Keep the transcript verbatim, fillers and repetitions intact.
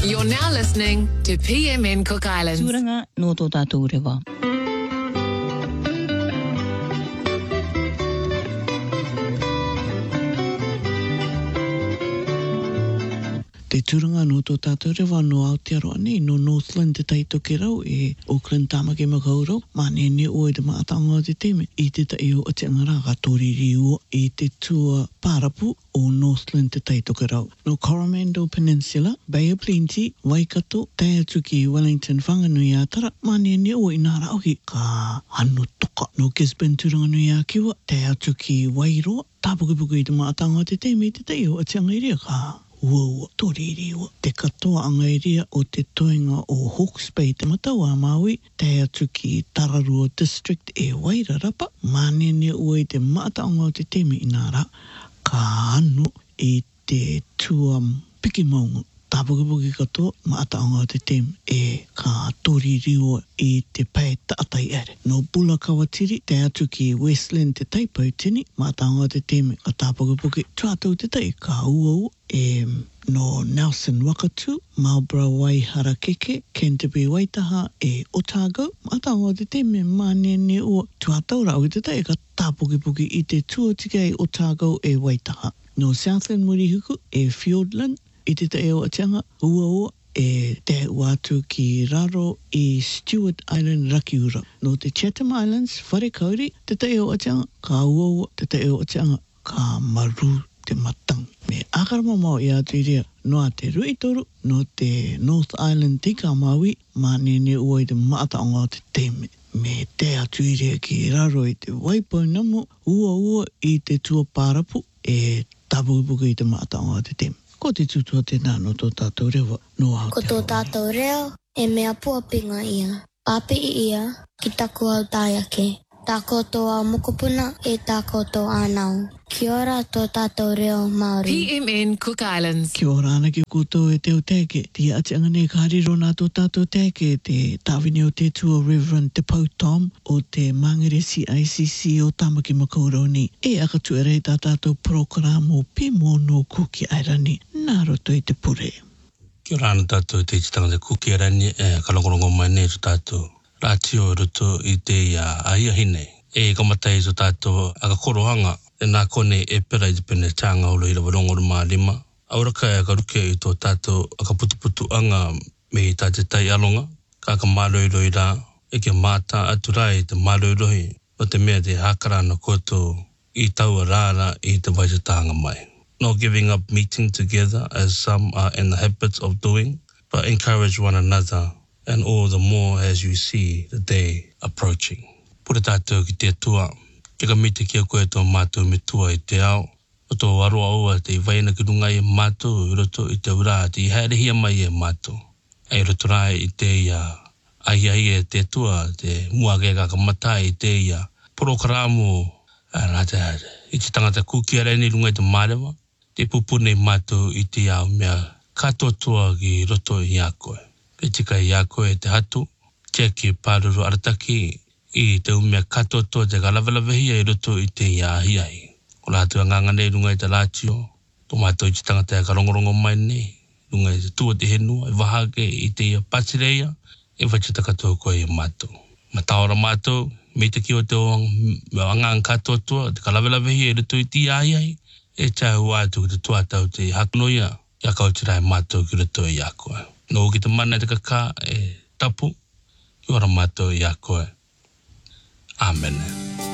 You're now listening to P M N Cook Islands. Turanga no tō tātou rewa. Te turanga no tō tātou rewa no Aotearoa nei no Northland te taito ke rau e Auckland Tāmaki Makaurau. Mane ne oe te maatanga o te teme i te tai o te angara ka tōriri ua i te tua Parapu o Northland te taito ke rau. No Coromandel Peninsula, Bay of Plenty, Waikato, Taiatuki, Wellington, Whanganui Atara. Mane ne oe i nā rauhi ka anu toka. No Gisborne turanga nui a kiwa, Taiatuki, Wairoa. Tāpukipuki i te maatanga o te teme i te tai o te angairia ka ua tōriri ua. Te katoa angairia o te toenga o Hawke's Bay te matau a Maui, Taiatuki Tararua District e Wairarapa. Manene ua i te maataonga o te teme i nā rā, ka anu i te tua piki maunga. Tāpukipuki katoa, maataonga o te teme e ka tōriri ua i te pai taatai ere. No Bula Kawatiri, Taiatuki Westland te taipau tini, maataonga o te teme ka tāpukipuki tuatau te tai ka ua ua. E no Nelson Wakatu, Marlborough Waiharakeke, Canterbury Waitaha e Otago. Maataonga o te teme manene ua tuatau rau i te tai ka tāpukipuki i te tuatika e Otago e Waitaha. No Southland Murihuku e Fiordland, i te tai o Atianga, ua ua e te watu ki raro i Stewart Island Rakiura. No te Chatham Islands, Wharekauri, te tai o Atianga, ka ua ua, te tai o Atianga, ka maru te matang. Me akarama mau i atu i rea, no a te Ruitoru, no te North Island tika Maui, manene ua i te maataonga o te teme. Me te atu i rea ki raro i te Waipounamu, ua ua i te tua Parapu, e tapukipuki i te maataonga o te teme. Ko te tutua tēnā no tō tātou rewa no Aotearoa. Ko tō tātou reo e mea puapinga ia. Papi i ia ki taku au tāiake. Tā koutou au mokopuna e tā koutou ānau. Kia ora tō tātou reo Māori. P M N Cook Islands. Kia ora ana ki koutou e teo teke. Te ati angane ka hariro nā tō tātou teke. Te tāwine o te tua Reverend Te Pau Tom o te Mangere I C C o Tāmaki Makaurau ni. E akatu e rei tā tātou programo Pimo no Kuki Airani. Nā roto i te pure. Kia ora ana tātou te ititanga te Kuki Airani e kalongorongo mai nei tō tātou. Ratio roto i te ia aia hine. E kamatai tō tātou aka korohanga. E nā kone e pera i te pene tānga olo i rawarongo ruma lima. Auraka e aka ruke i tō tātou aka putuputu anga me i tā te tai alonga. Ka aka māloiroi rā. E kia mātā atu rai te māloiroi. O te mea te hakara na koutou i taua rāra i te waitatanga mai. Not giving up meeting together as some are in the habits of doing, but encourage one another. And all the more as you see the day approaching. Pura tātou ki te tua, ke ka mite kia koe tō mātou me tua i te ao, o tō aroa oa te iwaina ki runga i mātou, i roto i te ura, te i haerehia mai i mātou. Ai roto rai i te ia, ai ai e te tua, te muage ka kamatai i te ia, porokaramu, rata, i te tangata Kuki Airani runga i te mārewa, te pupune mātou i te ao mea katotua ki roto i a koe. E tika i a koe te hatu, kia ki pāruru arataki i te umea katoto te kalawalawahia i roto i te ia ahi ahi. Ko rātu a nganga nei runga i te rātio, tō mātou i te tangata e karongorongo mai nei, runga i te tua te henua, i wahake i te ia patireia, e whachita katoa koe i mātou. Mataora mātou, me te ki o te o angang katotoa, te kalawalawahia i roto i te ia ahi ahi, e tāu atu ki te tuatau te haknoia, ia kautirai mātou ki roto i a koe. No ki te mana te kaka e tapu, i ora mātou i a koe. Amen.